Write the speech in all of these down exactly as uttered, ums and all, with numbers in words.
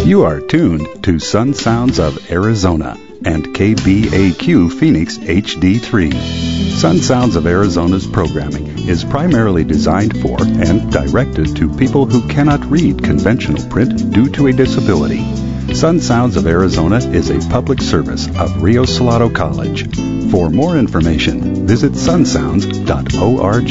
You are tuned to Sun Sounds of Arizona and K B A Q Phoenix H D three. Sun Sounds of Arizona's programming is primarily designed for and directed to people who cannot read conventional print due to a disability. Sun Sounds of Arizona is a public service of Rio Salado College. For more information, visit sun sounds dot org.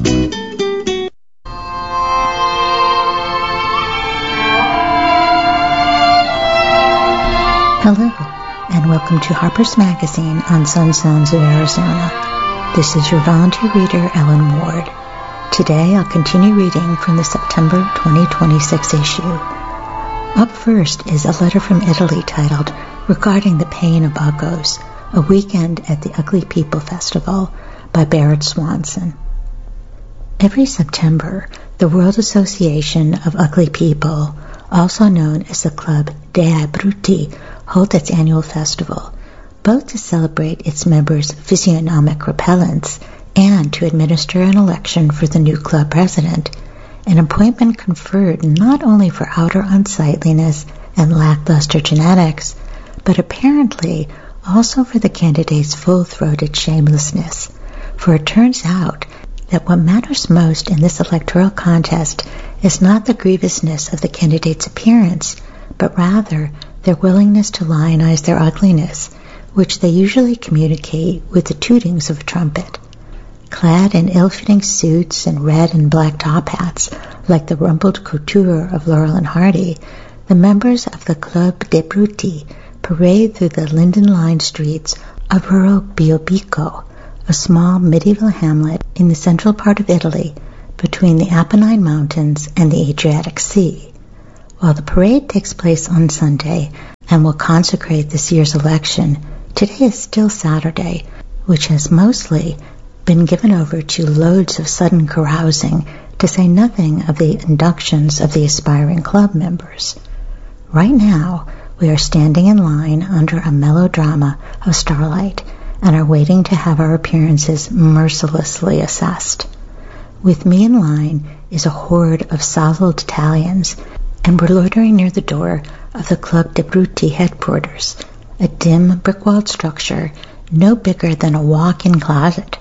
Hello, and welcome to Harper's Magazine on Sun Sounds of Arizona. This is your volunteer reader, Ellen Ward. Today, I'll continue reading from the September twenty twenty-six issue. Up first is a letter from Italy titled Regarding the Pain of Uggos, a Weekend at the Ugly People Festival by Barrett Swanson. Every September, the World Association of Ugly People, also known as the Club Dei Brutti, holds its annual festival, both to celebrate its members' physiognomic repellence and to administer an election for the new club president, an appointment conferred not only for outer unsightliness and lackluster genetics, but apparently also for the candidate's full-throated shamelessness. For it turns out that what matters most in this electoral contest is not the grievousness of the candidate's appearance, but rather their willingness to lionize their ugliness, which they usually communicate with the tootings of a trumpet. Clad in ill-fitting suits and red and black top hats, like the rumpled couture of Laurel and Hardy, the members of the Club dei Brutti parade through the linden-lined streets of rural Biobico, a small medieval hamlet in the central part of Italy between the Apennine Mountains and the Adriatic Sea. While the parade takes place on Sunday and will consecrate this year's election, today is still Saturday, which has mostly been given over to loads of sudden carousing, to say nothing of the inductions of the aspiring club members. Right now, we are standing in line under a melodrama of starlight and are waiting to have our appearances mercilessly assessed. With me in line is a horde of sozzled Italians, and we're loitering near the door of the Club dei Brutti headquarters, a dim brick-walled structure no bigger than a walk-in closet.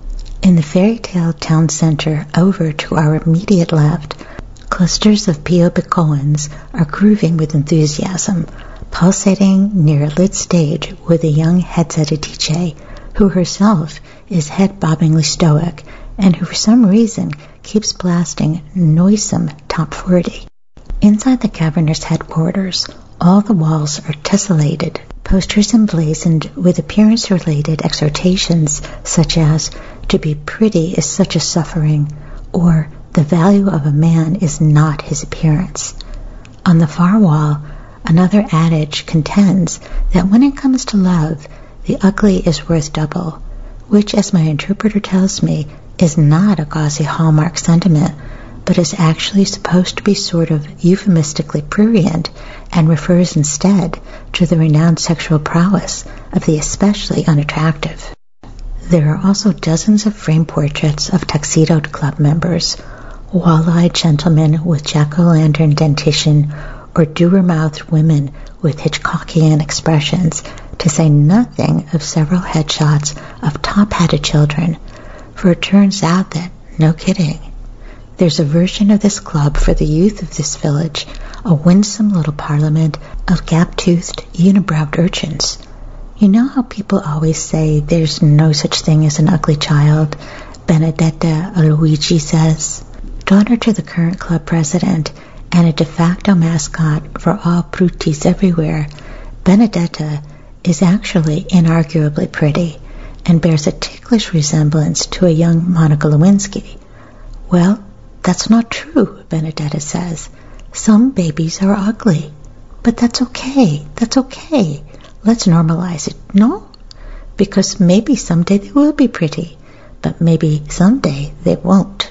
In the fairy tale town center over to our immediate left, clusters of Biobicoans are grooving with enthusiasm, pulsating near a lit stage with a young headseted D J, who herself is head-bobbingly stoic and who for some reason keeps blasting noisome top forty. Inside the cavernous headquarters, all the walls are tessellated, posters emblazoned with appearance-related exhortations such as, "To be pretty is such a suffering," or "The value of a man is not his appearance." On the far wall, another adage contends that when it comes to love, the ugly is worth double, which, as my interpreter tells me, is not a gauzy Hallmark sentiment, but is actually supposed to be sort of euphemistically prurient and refers instead to the renowned sexual prowess of the especially unattractive. There are also dozens of frame portraits of tuxedoed club members, wall-eyed gentlemen with jack-o'-lantern dentition, or dour-mouthed women with Hitchcockian expressions, to say nothing of several headshots of top-hatted children, for it turns out that, no kidding, there's a version of this club for the youth of this village, a winsome little parliament of gap-toothed, unibrowed urchins. You know how people always say there's no such thing as an ugly child? Benedetta Luigi says. Daughter to the current club president and a de facto mascot for all Bruttis everywhere, Benedetta is actually inarguably pretty and bears a ticklish resemblance to a young Monica Lewinsky. Well, that's not true, Benedetta says. Some babies are ugly. But that's okay. That's okay. Let's normalize it, no? Because maybe someday they will be pretty, but maybe someday they won't.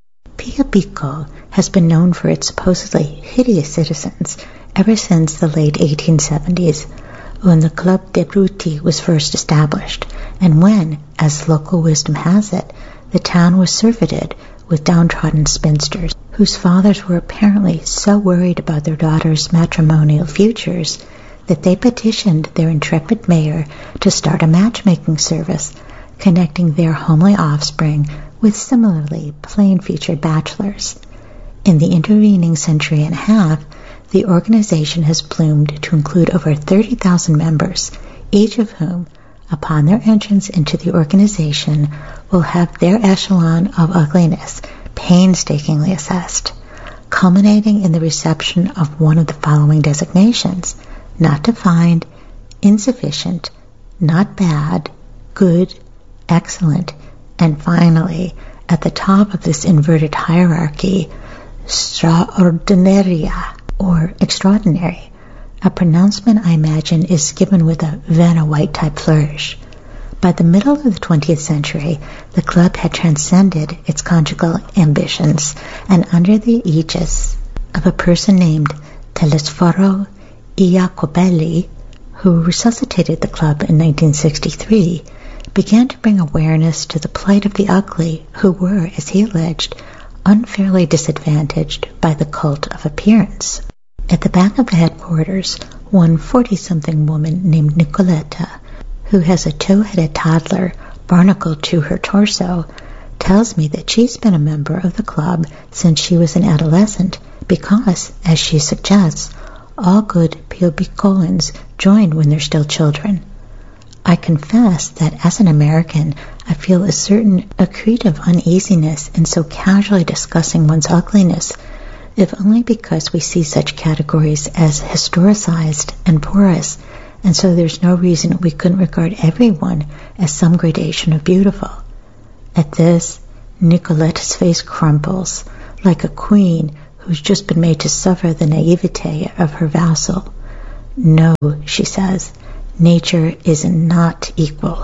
Biobico has been known for its supposedly hideous citizens ever since the late eighteen seventies, when the Club dei Brutti was first established, and when, as local wisdom has it, the town was surfeited with downtrodden spinsters whose fathers were apparently so worried about their daughters' matrimonial futures that they petitioned their intrepid mayor to start a matchmaking service connecting their homely offspring with similarly plain-featured bachelors. In the intervening century and a half, the organization has bloomed to include over thirty thousand members, each of whom, upon their entrance into the organization, will have their echelon of ugliness painstakingly assessed, culminating in the reception of one of the following designations: not defined, insufficient, not bad, good, excellent, and finally, at the top of this inverted hierarchy, straordinaria, or extraordinary. A pronouncement I imagine is given with a Vanna White type flourish. By the middle of the twentieth century, the club had transcended its conjugal ambitions, and under the aegis of a person named Telesforo Iacobelli, who resuscitated the club in nineteen sixty-three, began to bring awareness to the plight of the ugly who were, as he alleged, unfairly disadvantaged by the cult of appearance. At the back of the headquarters, one forty-something woman named Nicoletta, who has a two-headed toddler barnacled to her torso, tells me that she's been a member of the club since she was an adolescent because, as she suggests, all good Pueblicans join when they're still children. I confess that as an American, I feel a certain accretive uneasiness in so casually discussing one's ugliness, if only because we see such categories as historicized and porous, and so there's no reason we couldn't regard everyone as some gradation of beautiful. At this, Nicoletta's face crumples, like a queen who's just been made to suffer the naivete of her vassal. No, she says, nature is not equal.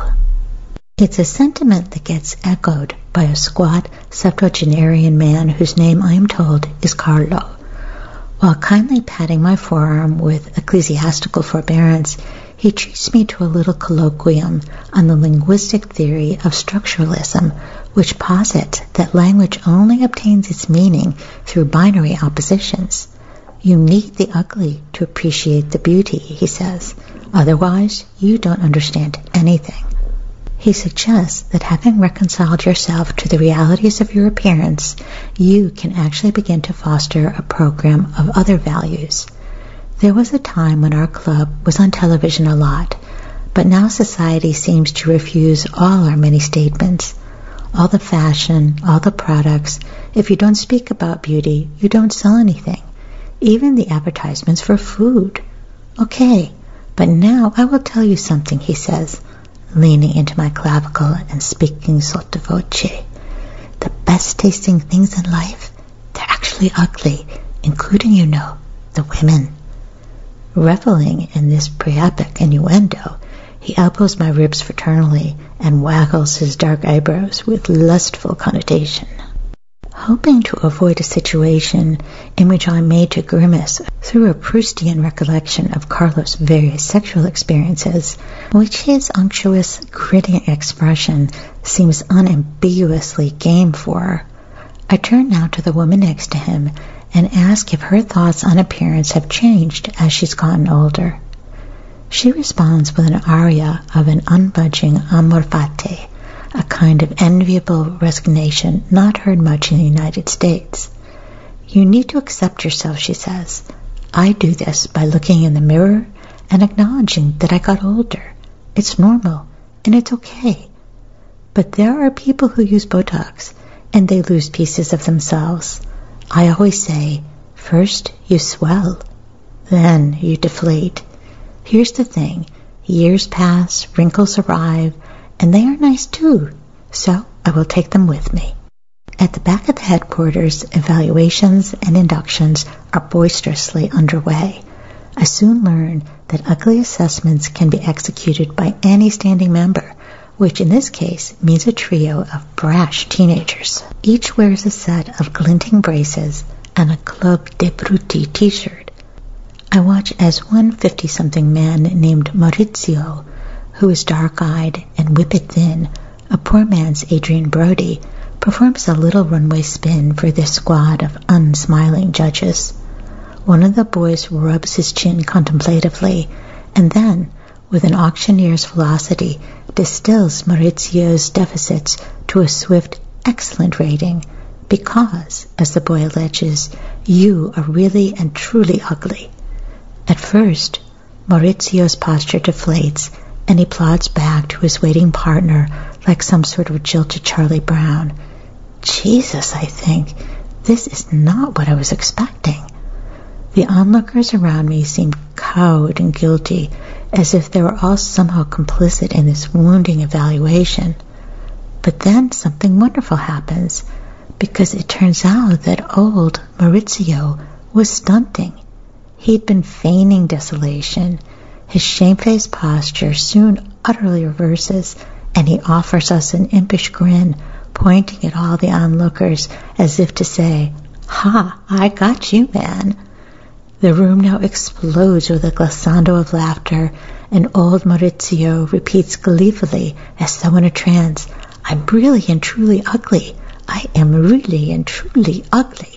It's a sentiment that gets echoed by a squat septuagenarian man whose name, I am told, is Carlo. While kindly patting my forearm with ecclesiastical forbearance, he treats me to a little colloquium on the linguistic theory of structuralism, which posits that language only obtains its meaning through binary oppositions. You need the ugly to appreciate the beauty, he says. Otherwise, you don't understand anything. He suggests that having reconciled yourself to the realities of your appearance, you can actually begin to foster a program of other values. There was a time when our club was on television a lot, but now society seems to refuse all our many statements. All the fashion, all the products. If you don't speak about beauty, you don't sell anything. Even the advertisements for food. Okay, but now I will tell you something, he says, leaning into my clavicle and speaking sotto voce. The best tasting things in life, they're actually ugly, including, you know, the women. Reveling in this pre-epic innuendo, he elbows my ribs fraternally and waggles his dark eyebrows with lustful connotation. Hoping to avoid a situation in which I'm made to grimace through a Proustian recollection of Carlos' various sexual experiences, which his unctuous, gritty expression seems unambiguously game for, I turn now to the woman next to him and ask if her thoughts on appearance have changed as she's gotten older. She responds with an aria of an unbudging amor fati, a kind of enviable resignation not heard much in the United States. You need to accept yourself, she says. I do this by looking in the mirror and acknowledging that I got older. It's normal, and it's okay. But there are people who use Botox, and they lose pieces of themselves. I always say, first you swell, then you deflate. Here's the thing, years pass, wrinkles arrive, and they are nice too, so I will take them with me. At the back of the headquarters, evaluations and inductions are boisterously underway. I soon learn that ugly assessments can be executed by any standing member, which in this case means a trio of brash teenagers. Each wears a set of glinting braces and a Club de Brutti t-shirt. I watch as one fifty-something man named Maurizio, who is dark-eyed and whippet thin, a poor man's Adrian Brody, performs a little runway spin for this squad of unsmiling judges. One of the boys rubs his chin contemplatively, and then, with an auctioneer's velocity, distills Maurizio's deficits to a swift, excellent rating, because, as the boy alleges, you are really and truly ugly. At first, Maurizio's posture deflates, and he plods back to his waiting partner like some sort of jilted Charlie Brown. Jesus, I think, this is not what I was expecting. The onlookers around me seemed cowed and guilty, as if they were all somehow complicit in this wounding evaluation. But then something wonderful happens, because it turns out that old Maurizio was stunting. He'd been feigning desolation. His shamefaced posture soon utterly reverses, and he offers us an impish grin, pointing at all the onlookers as if to say, "Ha, I got you, man." The room now explodes with a glissando of laughter, and old Maurizio repeats gleefully, as though in a trance, "I'm really and truly ugly. I am really and truly ugly."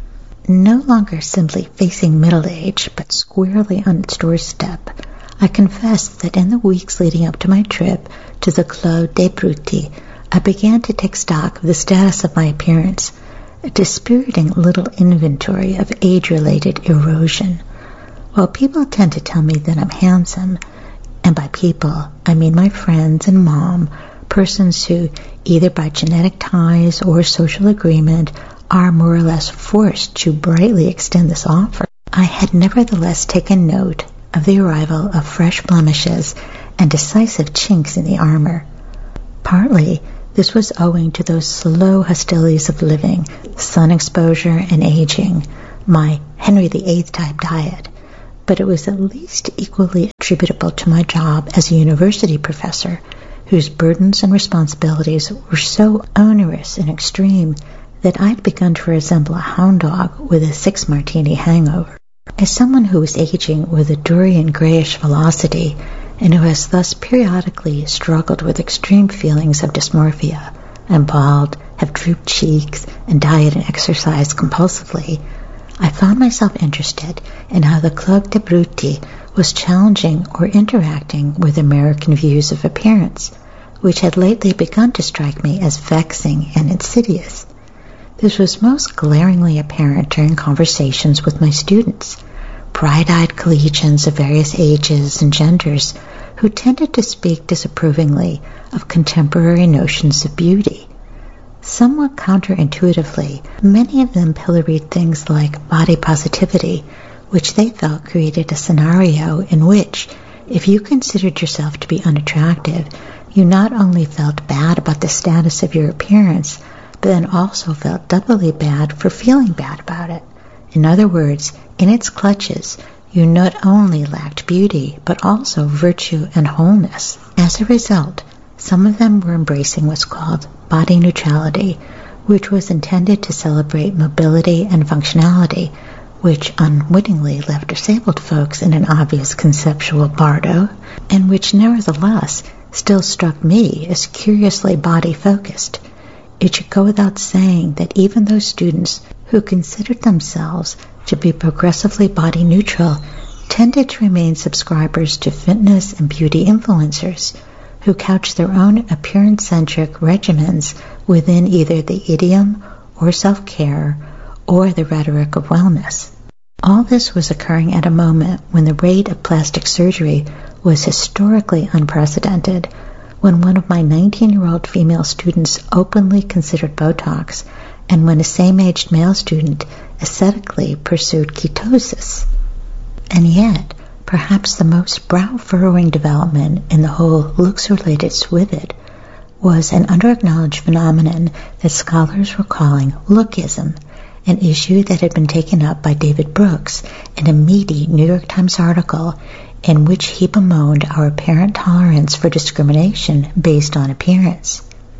No longer simply facing middle age, but squarely on its doorstep, I confess that in the weeks leading up to my trip to the Clos des Bruti, I began to take stock of the status of my appearance, a dispiriting little inventory of age-related erosion. While people tend to tell me that I'm handsome, and by people I mean my friends and mom, persons who, either by genetic ties or social agreement, are more or less forced to brightly extend this offer, I had nevertheless taken note of the arrival of fresh blemishes and decisive chinks in the armor. Partly, this was owing to those slow hostilities of living, sun exposure and aging, my Henry the Eighth type diet, but it was at least equally attributable to my job as a university professor, whose burdens and responsibilities were so onerous and extreme that I'd begun to resemble a hound dog with a six-martini hangover. As someone who is aging with a durian grayish velocity, and who has thus periodically struggled with extreme feelings of dysmorphia, I'm bald, have drooped cheeks, and diet and exercise compulsively, I found myself interested in how the Clos des Bruti was challenging or interacting with American views of appearance, which had lately begun to strike me as vexing and insidious. This was most glaringly apparent during conversations with my students, bright-eyed collegians of various ages and genders who tended to speak disapprovingly of contemporary notions of beauty. Somewhat counterintuitively, many of them pilloried things like body positivity, which they felt created a scenario in which, if you considered yourself to be unattractive, you not only felt bad about the status of your appearance, but then also felt doubly bad for feeling bad about it. In other words, in its clutches, you not only lacked beauty, but also virtue and wholeness. As a result, some of them were embracing what's called body neutrality, which was intended to celebrate mobility and functionality, which unwittingly left disabled folks in an obvious conceptual bardo, and which nevertheless still struck me as curiously body-focused. It should go without saying that even those students who considered themselves to be progressively body neutral tended to remain subscribers to fitness and beauty influencers who couched their own appearance-centric regimens within either the idiom or self-care or the rhetoric of wellness. All this was occurring at a moment when the rate of plastic surgery was historically unprecedented, when one of my nineteen-year-old female students openly considered Botox, and when a same-aged male student aesthetically pursued ketosis. And yet, perhaps the most brow-furrowing development in the whole looks-related swivet was an under-acknowledged phenomenon that scholars were calling lookism, an issue that had been taken up by David Brooks in a meaty New York Times article in which he bemoaned our apparent tolerance for discrimination based on appearance.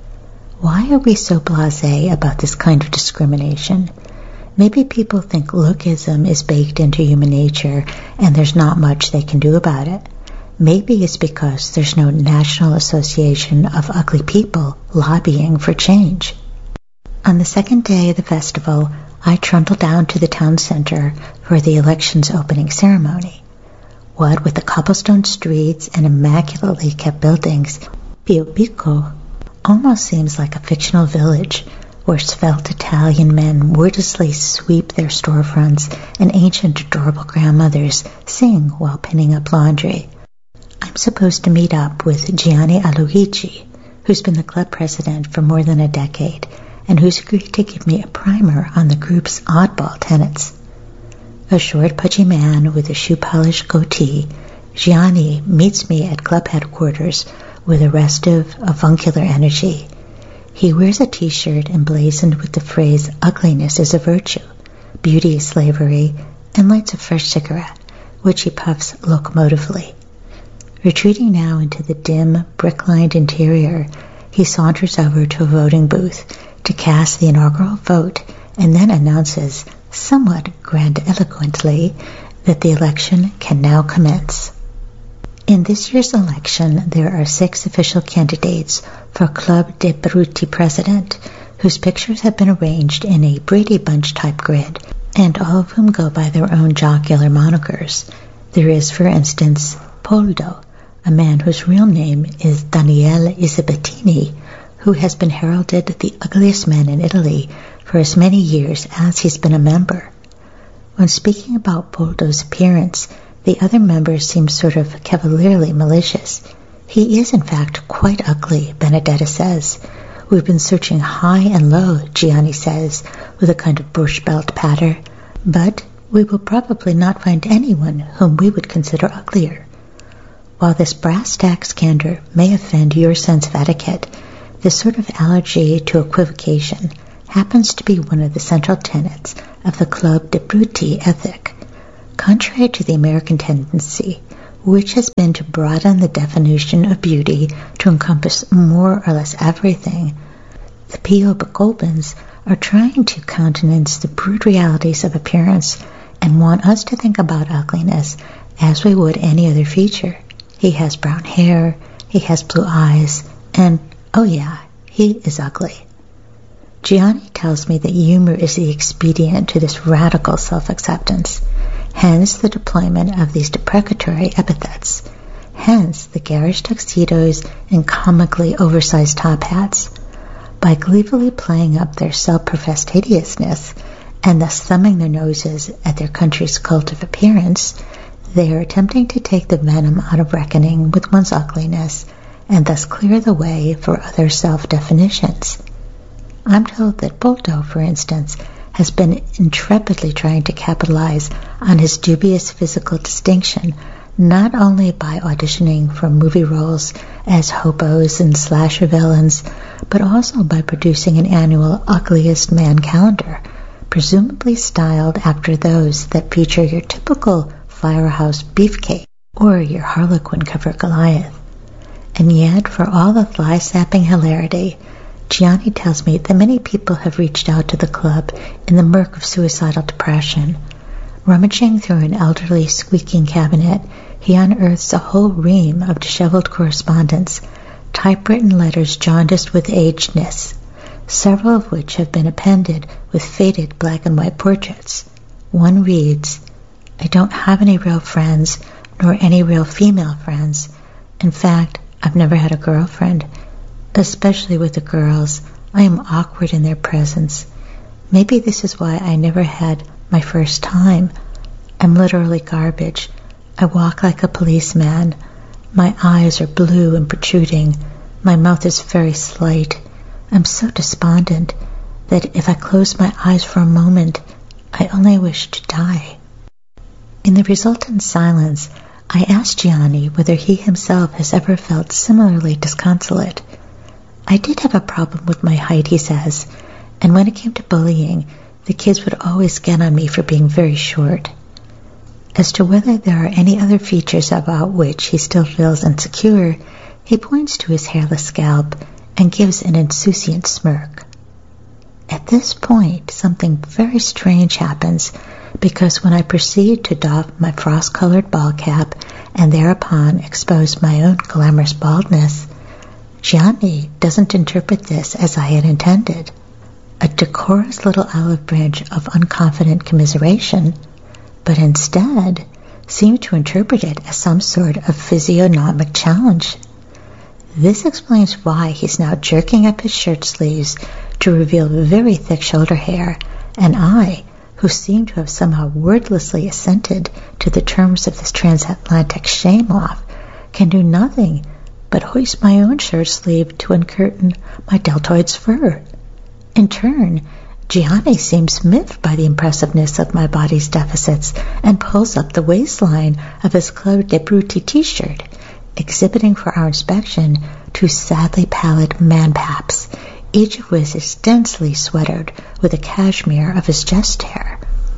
Why are we so blasé about this kind of discrimination? Maybe people think lookism is baked into human nature and there's not much they can do about it. Maybe it's because there's no National Association of Ugly People lobbying for change. On the second day of the festival, I trundled down to the town center for the election's opening ceremony. What with the cobblestone streets and immaculately kept buildings, Pio Pico almost seems like a fictional village where svelte Italian men wordlessly sweep their storefronts and ancient adorable grandmothers sing while pinning up laundry. I'm supposed to meet up with Gianni Aloigi, who's been the club president for more than a decade and who's agreed to give me a primer on the group's oddball tenets. A short, pudgy man with a shoe-polished goatee, Gianni meets me at club headquarters with a restive, avuncular energy. He wears a t-shirt emblazoned with the phrase, "Ugliness is a virtue, beauty is slavery," and lights a fresh cigarette, which he puffs locomotively. Retreating now into the dim, brick-lined interior, he saunters over to a voting booth to cast the inaugural vote and then announces, somewhat grandiloquently, that the election can now commence. In this year's election, there are six official candidates for Club de Brutti president, whose pictures have been arranged in a Brady Bunch type grid, and all of whom go by their own jocular monikers. There is, for instance, Poldo, a man whose real name is Daniele Isabettini, who has been heralded the ugliest man in Italy for as many years as he's been a member. When speaking about Poldo's appearance, the other members seem sort of cavalierly malicious. He is, in fact, quite ugly, Benedetta says. We've been searching high and low, Gianni says, with a kind of Bush belt patter, but we will probably not find anyone whom we would consider uglier. While this brass tacks candor may offend your sense of etiquette, this sort of allergy to equivocation happens to be one of the central tenets of the Club de Brutti ethic. Contrary to the American tendency, which has been to broaden the definition of beauty to encompass more or less everything, the Pio Bacobans are trying to countenance the brute realities of appearance and want us to think about ugliness as we would any other feature. He has brown hair, he has blue eyes, and, oh yeah, he is ugly. Gianni tells me that humor is the expedient to this radical self-acceptance, hence the deployment of these deprecatory epithets, hence the garish tuxedos and comically oversized top hats. By gleefully playing up their self-professed hideousness, and thus thumbing their noses at their country's cult of appearance, they are attempting to take the venom out of reckoning with one's ugliness, and thus clear the way for other self-definitions. I'm told that Poldo, for instance, has been intrepidly trying to capitalize on his dubious physical distinction, not only by auditioning for movie roles as hobos and slasher villains, but also by producing an annual Ugliest Man calendar, presumably styled after those that feature your typical Firehouse Beefcake or your Harlequin cover Goliath. And yet, for all the fly-sapping hilarity, Gianni tells me that many people have reached out to the club in the murk of suicidal depression. Rummaging through an elderly, squeaking cabinet, he unearths a whole ream of disheveled correspondence, typewritten letters jaundiced with agedness, several of which have been appended with faded black and white portraits. One reads, "I don't have any real friends, nor any real female friends. In fact, I've never had a girlfriend. Especially with the girls, I am awkward in their presence. Maybe this is why I never had my first time. I'm literally garbage. I walk like a policeman. My eyes are blue and protruding. My mouth is very slight. I'm so despondent that if I close my eyes for a moment, I only wish to die." In the resultant silence, I asked Gianni whether he himself has ever felt similarly disconsolate. I did have a problem with my height, he says, and when it came to bullying, the kids would always get on me for being very short. As to whether there are any other features about which he still feels insecure, he points to his hairless scalp and gives an insouciant smirk. At this point, something very strange happens, because when I proceed to doff my frost-colored ball cap and thereupon expose my own glamorous baldness, Gianni doesn't interpret this as I had intended. a decorous little olive branch of unconfident commiseration, but instead seemed to interpret it as some sort of physiognomic challenge. This explains why he's now jerking up his shirt sleeves to reveal very thick shoulder hair, and I, who seem to have somehow wordlessly assented to the terms of this transatlantic shame-off, can do nothing but hoist my own shirt sleeve to uncurtain my deltoid's fur. In turn, Gianni seems miffed by the impressiveness of my body's deficits and pulls up the waistline of his Club de Bruti t-shirt, exhibiting for our inspection two sadly pallid man-paps, each of which is densely sweatered with the cashmere of his chest hair.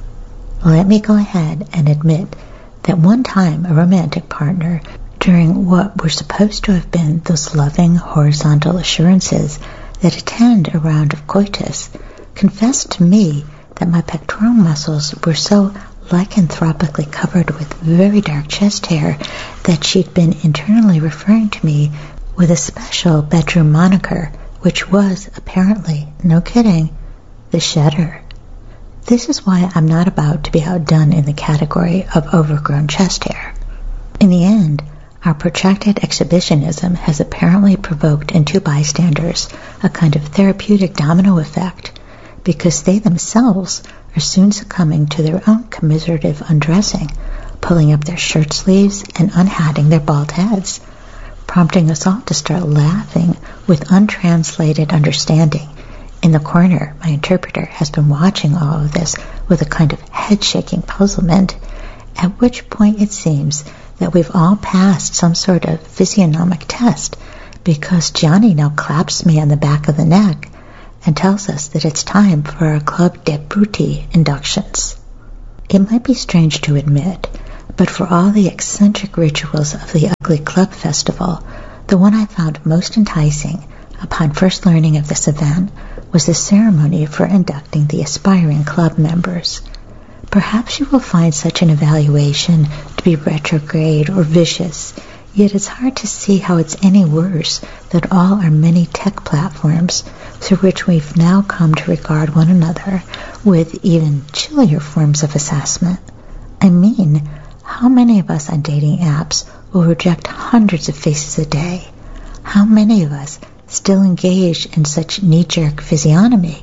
Let me go ahead and admit that one time a romantic partner, during what were supposed to have been those loving horizontal assurances that attend a round of coitus, confessed to me that my pectoral muscles were so lycanthropically covered with very dark chest hair that she'd been internally referring to me with a special bedroom moniker, which was, apparently, no kidding, the Shedder. This is why I'm not about to be outdone in the category of overgrown chest hair. In the end, our protracted exhibitionism has apparently provoked in two bystanders a kind of therapeutic domino effect, because they themselves are soon succumbing to their own commiserative undressing, pulling up their shirt sleeves and unhatting their bald heads, prompting us all to start laughing with untranslated understanding. In the corner, my interpreter has been watching all of this with a kind of head-shaking puzzlement, at which point it seems that we've all passed some sort of physiognomic test, because Gianni now claps me on the back of the neck and tells us that it's time for our Club de Bruti inductions. It might be strange to admit, but for all the eccentric rituals of the Ugly Club Festival, the one I found most enticing upon first learning of this event was the ceremony for inducting the aspiring club members. Perhaps you will find such an evaluation to be retrograde or vicious, yet it's hard to see how it's any worse than all our many tech platforms through which we've now come to regard one another with even chillier forms of assessment. I mean, how many of us on dating apps will reject hundreds of faces a day? How many of us still engage in such knee-jerk physiognomy?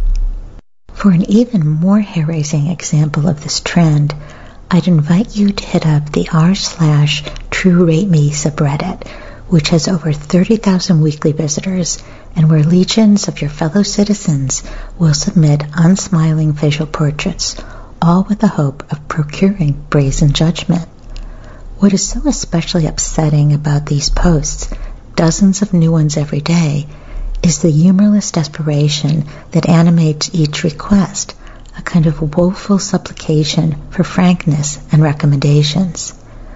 For an even more hair-raising example of this trend, I'd invite you to hit up the r slash True Rate Me subreddit, which has over thirty thousand weekly visitors, and where legions of your fellow citizens will submit unsmiling facial portraits, all with the hope of procuring brazen judgment. What is so especially upsetting about these posts, dozens of new ones every day, is the humorless desperation that animates each request, a kind of woeful supplication for frankness and recommendations.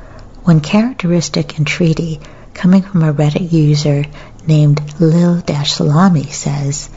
One characteristic entreaty coming from a Reddit user named Lil-Salami says,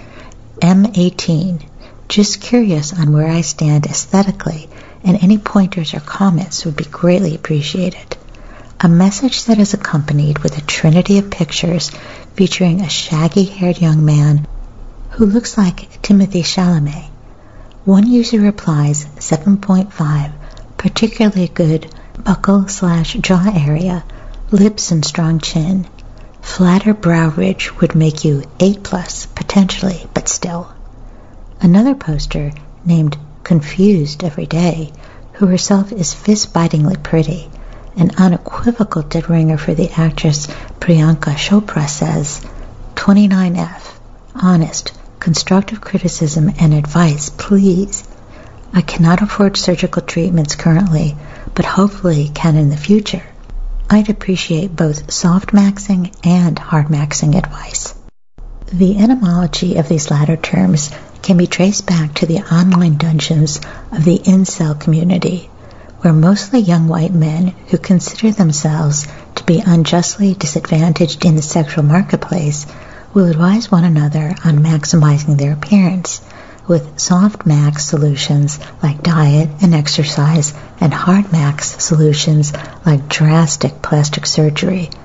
M eighteen, just curious on where I stand aesthetically, and any pointers or comments would be greatly appreciated. A message that is accompanied with a trinity of pictures featuring a shaggy-haired young man who looks like Timothy Chalamet. One user replies seven point five, particularly good buckle slash jaw area, lips and strong chin. Flatter brow ridge would make you eight plus, potentially, but still. Another poster, named Confused Every Day, who herself is fist-bitingly pretty, an unequivocal dead ringer for the actress Priyanka Chopra, says, twenty-nine F, honest, constructive criticism and advice, please. I cannot afford surgical treatments currently, but hopefully can in the future. I'd appreciate both soft maxing and hard maxing advice. The etymology of these latter terms can be traced back to the online dungeons of the incel community, where mostly young white men who consider themselves to be unjustly disadvantaged in the sexual marketplace will advise one another on maximizing their appearance, with soft max solutions like diet and exercise and hard max solutions like drastic plastic surgery.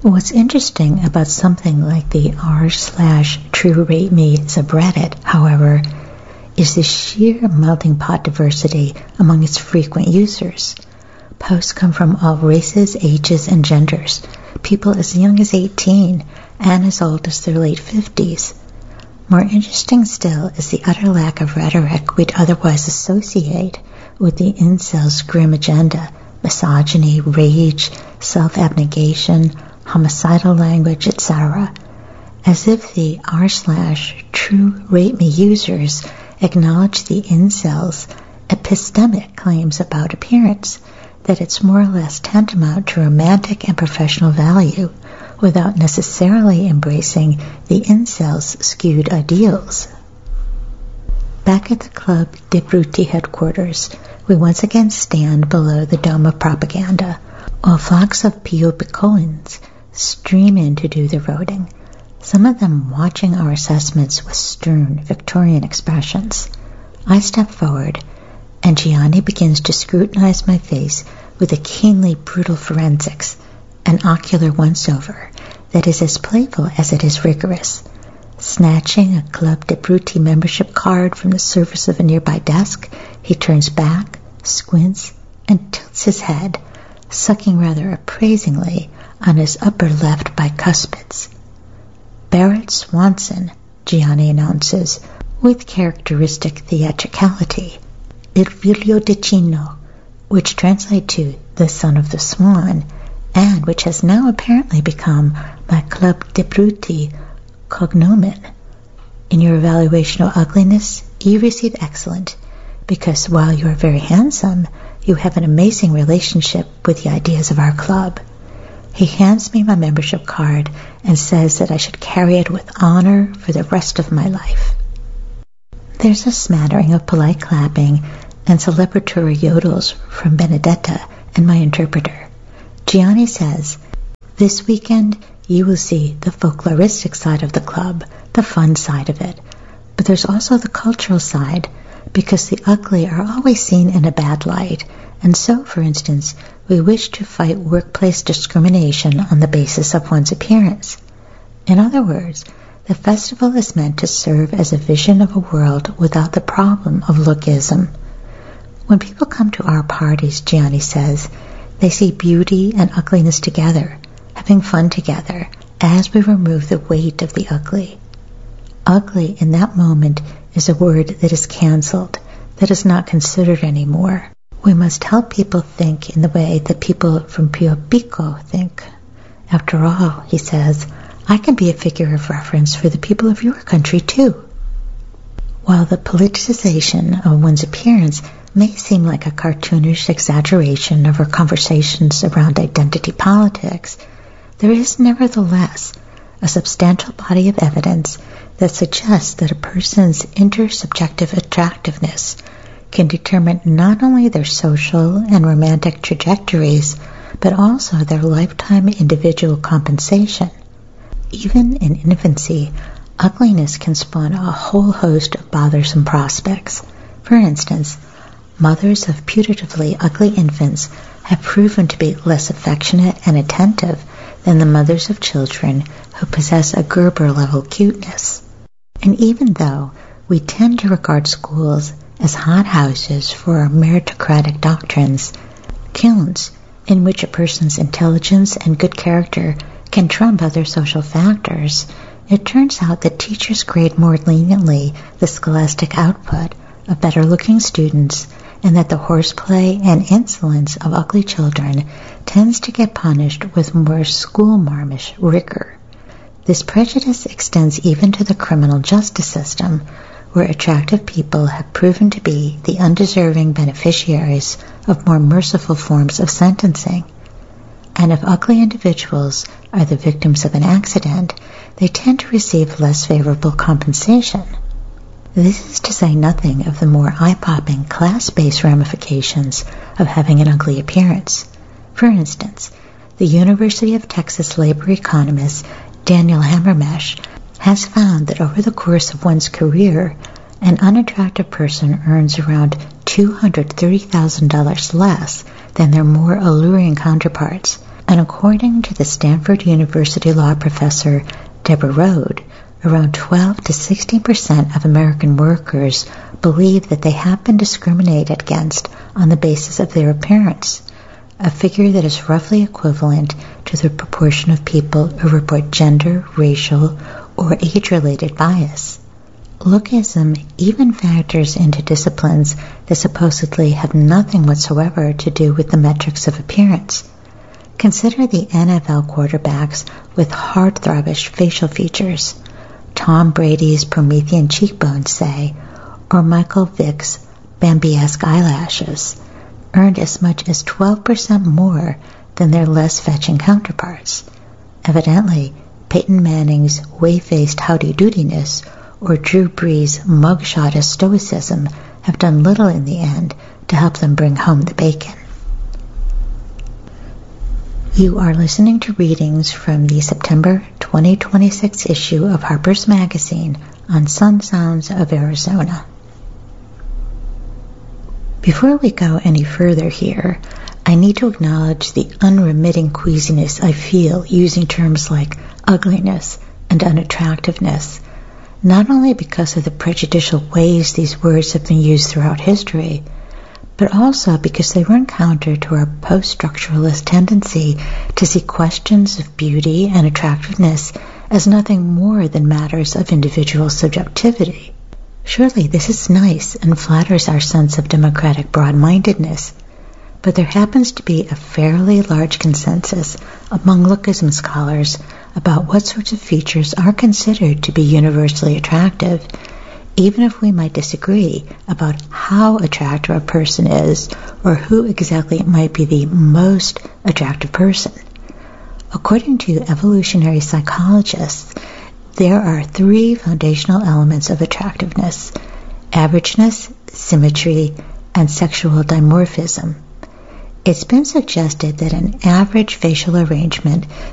What's interesting about something like the r slash true rate me subreddit, however, is the sheer melting pot diversity among its frequent users. Posts come from all races, ages, and genders, people as young as eighteen and as old as their late fifties. More interesting still is the utter lack of rhetoric we'd otherwise associate with the incels' grim agenda: misogyny, rage, self-abnegation, homicidal language, et cetera, as if the r slash true rate me users acknowledge the incels' epistemic claims about appearance, that it's more or less tantamount to romantic and professional value, without necessarily embracing the incels' skewed ideals. Back at the Club de Bruti headquarters, we once again stand below the dome of propaganda, while flocks of Piobicoans stream in to do the voting, some of them watching our assessments with stern Victorian expressions. I step forward, and Gianni begins to scrutinize my face with a keenly brutal forensics, an ocular once-over that is as playful as it is rigorous. Snatching a Club de Bruti membership card from the surface of a nearby desk, he turns back, squints, and tilts his head, sucking rather appraisingly on his upper left bicuspids. Barrett Swanson, Gianni announces, with characteristic theatricality, Il figlio di Cino, which translates to the son of the swan, and which has now apparently become my Club de Bruti cognomen. In your evaluation of ugliness, you receive excellent, because while you are very handsome, you have an amazing relationship with the ideas of our club. He hands me my membership card and says that I should carry it with honor for the rest of my life. There's a smattering of polite clapping and celebratory yodels from Benedetta and my interpreter. Gianni says, "This weekend you will see the folkloristic side of the club, the fun side of it. But there's also the cultural side, because the ugly are always seen in a bad light, and so, for instance, we wish to fight workplace discrimination on the basis of one's appearance. In other words, the festival is meant to serve as a vision of a world without the problem of lookism. When people come to our parties," Gianni says, "they see beauty and ugliness together, having fun together, as we remove the weight of the ugly. Ugly in that moment is a word that is cancelled, that is not considered anymore. We must help people think in the way that people from Piobico think. After all," he says, "I can be a figure of reference for the people of your country too." While the politicization of one's appearance may seem like a cartoonish exaggeration of our conversations around identity politics, there is nevertheless a substantial body of evidence that suggests that a person's intersubjective attractiveness can determine not only their social and romantic trajectories, but also their lifetime individual compensation. Even in infancy, ugliness can spawn a whole host of bothersome prospects. For instance, mothers of putatively ugly infants have proven to be less affectionate and attentive than the mothers of children who possess a Gerber-level cuteness. And even though we tend to regard schools as hothouses for meritocratic doctrines, kilns in which a person's intelligence and good character can trump other social factors, it turns out that teachers grade more leniently the scholastic output of better-looking students, and that the horseplay and insolence of ugly children tends to get punished with more school-marmish rigor. This prejudice extends even to the criminal justice system, where attractive people have proven to be the undeserving beneficiaries of more merciful forms of sentencing. And if ugly individuals are the victims of an accident, they tend to receive less favorable compensation. This is to say nothing of the more eye-popping class-based ramifications of having an ugly appearance. For instance, the University of Texas labor economist Daniel Hammermesh has found that over the course of one's career, an unattractive person earns around two hundred thirty thousand dollars less than their more alluring counterparts, And according to the Stanford University law professor Deborah Rode, around twelve to sixteen percent of American workers believe that they have been discriminated against on the basis of their appearance, a figure that is roughly equivalent to the proportion of people who report gender, racial, or age-related bias. Lookism even factors into disciplines that supposedly have nothing whatsoever to do with the metrics of appearance. Consider the N F L quarterbacks with heartthrobbish facial features, Tom Brady's Promethean cheekbones, say, or Michael Vick's Bambi-esque eyelashes, earned as much as twelve percent more than their less fetching counterparts. Evidently, Peyton Manning's whey-faced howdy-doodiness or Drew Brees' mugshot of stoicism have done little in the end to help them bring home the bacon. You are listening to readings from the September twenty twenty-six issue of Harper's Magazine on Sun Sounds of Arizona. Before we go any further here, I need to acknowledge the unremitting queasiness I feel using terms like ugliness and unattractiveness, not only because of the prejudicial ways these words have been used throughout history, but also because they run counter to our post-structuralist tendency to see questions of beauty and attractiveness as nothing more than matters of individual subjectivity. Surely this is nice and flatters our sense of democratic broad-mindedness, but there happens to be a fairly large consensus among lookism scholars about what sorts of features are considered to be universally attractive, even if we might disagree about how attractive a person is or who exactly might be the most attractive person. According to evolutionary psychologists, there are three foundational elements of attractiveness: averageness, symmetry, and sexual dimorphism. It's been suggested that an average facial arrangement